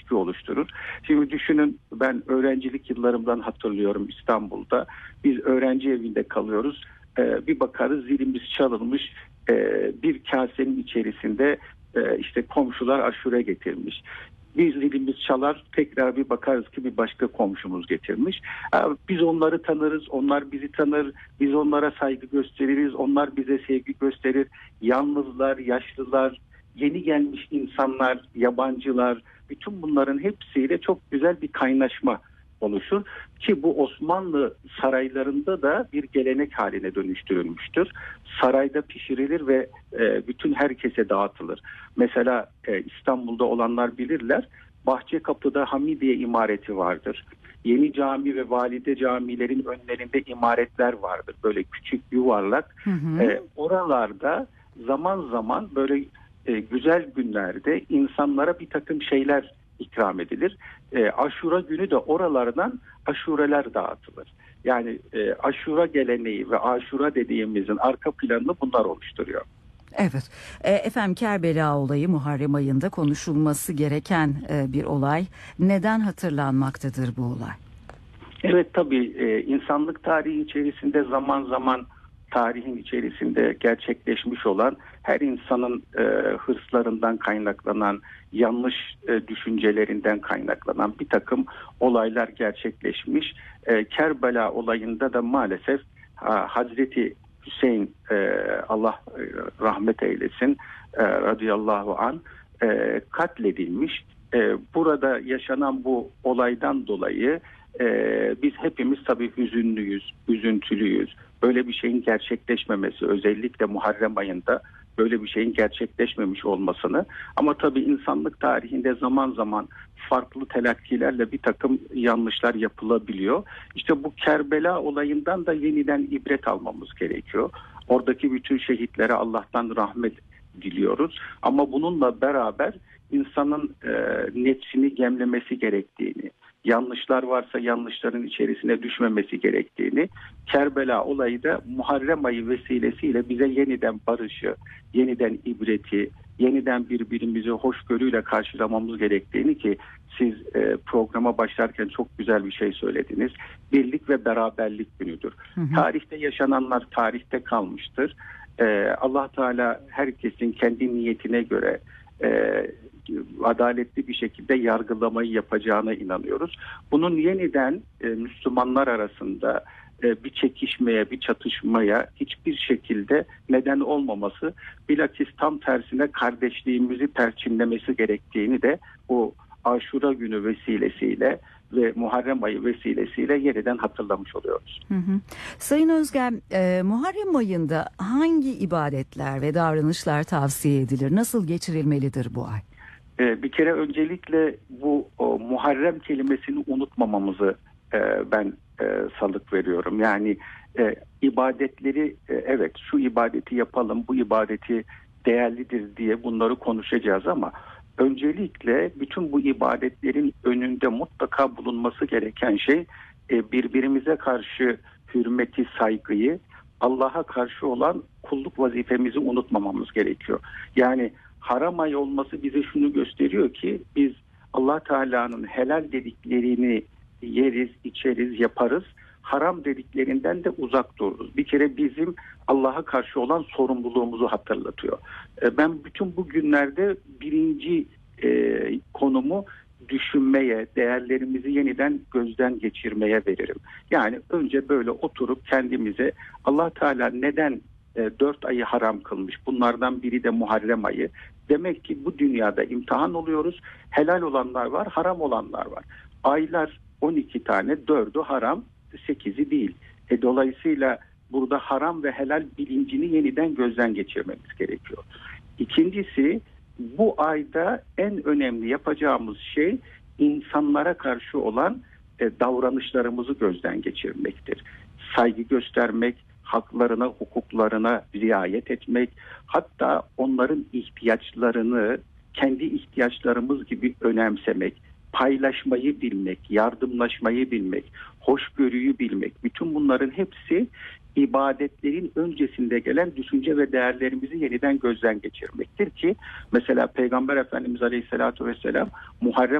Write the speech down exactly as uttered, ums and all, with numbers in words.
etki oluşturur. Şimdi düşünün, ben öğrencilik yıllarımdan hatırlıyorum İstanbul'da. Biz öğrenci evinde kalıyoruz. Ee, bir bakarız zilimiz çalınmış. Ee, bir kasenin içerisinde e, işte komşular aşure getirmiş. Biz zilimiz çalar, tekrar bir bakarız ki bir başka komşumuz getirmiş. Biz onları tanırız, onlar bizi tanır, biz onlara saygı gösteririz, onlar bize sevgi gösterir. Yalnızlar, yaşlılar, yeni gelmiş insanlar, yabancılar, bütün bunların hepsiyle çok güzel bir kaynaşma oluşur ki bu Osmanlı saraylarında da bir gelenek haline dönüştürülmüştür. Sarayda pişirilir ve e, bütün herkese dağıtılır. Mesela e, İstanbul'da olanlar bilirler. Bahçekapı'da Hamidiye imareti vardır. Yeni Cami ve Valide camilerin önlerinde imaretler vardır. Böyle küçük, yuvarlak. Hı hı. E, oralarda zaman zaman böyle e, güzel günlerde insanlara bir takım şeyler ikram edilir. E, Aşura günü de oralardan aşureler dağıtılır. Yani e, aşura geleneği ve aşura dediğimizin arka planını bunlar oluşturuyor. Evet. E, efendim Kerbela olayı Muharrem ayında konuşulması gereken e, bir olay. Neden hatırlanmaktadır bu olay? Evet, tabii e, insanlık tarihi içerisinde zaman zaman tarihin içerisinde gerçekleşmiş olan, her insanın e, hırslarından kaynaklanan, yanlış e, düşüncelerinden kaynaklanan bir takım olaylar gerçekleşmiş. E, Kerbela olayında da maalesef ha, Hazreti Hüseyin, e, Allah e, rahmet eylesin, e, radıyallahu an e, katledilmiş. E, burada yaşanan bu olaydan dolayı e, biz hepimiz tabii hüzünlüyüz, üzüntülüyüz. Böyle bir şeyin gerçekleşmemesi, özellikle Muharrem ayında böyle bir şeyin gerçekleşmemiş olmasını, ama tabii insanlık tarihinde zaman zaman farklı telakkilerle bir takım yanlışlar yapılabiliyor. İşte bu Kerbela olayından da yeniden ibret almamız gerekiyor. Oradaki bütün şehitlere Allah'tan rahmet diliyoruz. Ama bununla beraber insanın e, nefsini gemlemesi gerektiğini, yanlışlar varsa yanlışların içerisine düşmemesi gerektiğini, Kerbela olayı da Muharrem ayı vesilesiyle bize yeniden barışı, yeniden ibreti, yeniden birbirimizi hoşgörüyle karşılamamız gerektiğini, ki siz e, programa başlarken çok güzel bir şey söylediniz. Birlik ve beraberlik günüdür. Hı hı. Tarihte yaşananlar tarihte kalmıştır. E, Allah Teala herkesin kendi niyetine göre e, adaletli bir şekilde yargılamayı yapacağına inanıyoruz. Bunun yeniden e, Müslümanlar arasında e, bir çekişmeye, bir çatışmaya hiçbir şekilde neden olmaması, bilakis tam tersine kardeşliğimizi perçinlemesi gerektiğini de bu Aşura günü vesilesiyle ve Muharrem ayı vesilesiyle yeniden hatırlamış oluyoruz. Hı hı. Sayın Özgen, e, Muharrem ayında hangi ibadetler ve davranışlar tavsiye edilir? Nasıl geçirilmelidir bu ay? Bir kere öncelikle bu o, Muharrem kelimesini unutmamamızı e, ben e, salık veriyorum. Yani e, ibadetleri e, evet şu ibadeti yapalım, bu ibadeti değerlidir diye bunları konuşacağız, ama öncelikle bütün bu ibadetlerin önünde mutlaka bulunması gereken şey e, birbirimize karşı hürmeti, saygıyı, Allah'a karşı olan kulluk vazifemizi unutmamamız gerekiyor. Yani haram ay olması bize şunu gösteriyor ki biz Allah Teala'nın helal dediklerini yeriz, içeriz, yaparız. Haram dediklerinden de uzak dururuz. Bir kere bizim Allah'a karşı olan sorumluluğumuzu hatırlatıyor. Ben bütün bu günlerde birinci e, konumu düşünmeye, değerlerimizi yeniden gözden geçirmeye veririm. Yani önce böyle oturup kendimize Allah Teala neden e, dört ayı haram kılmış? Bunlardan biri de Muharrem ayı. Demek ki bu dünyada imtihan oluyoruz. Helal olanlar var, haram olanlar var. Aylar on iki tane, dördü haram, sekizi değil. E, dolayısıyla burada haram ve helal bilincini yeniden gözden geçirmemiz gerekiyor. İkincisi, bu ayda en önemli yapacağımız şey insanlara karşı olan e, davranışlarımızı gözden geçirmektir. Saygı göstermek, haklarına, hukuklarına riayet etmek, hatta onların ihtiyaçlarını kendi ihtiyaçlarımız gibi önemsemek, paylaşmayı bilmek, yardımlaşmayı bilmek, hoşgörüyü bilmek, bütün bunların hepsi ibadetlerin öncesinde gelen düşünce ve değerlerimizi yeniden gözden geçirmektir ki mesela Peygamber Efendimiz Aleyhisselatü Vesselam Muharrem